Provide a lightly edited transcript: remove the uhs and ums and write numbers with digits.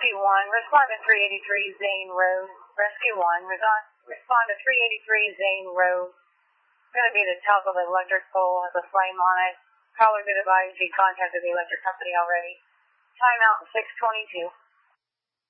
Rescue 1, respond to 383 Zane Road. Rescue 1, respond to 383 Zane Road. It's going to be the top of the electric pole, has a flame on it. Caller been advised you contacted the electric company already. Timeout 6:22.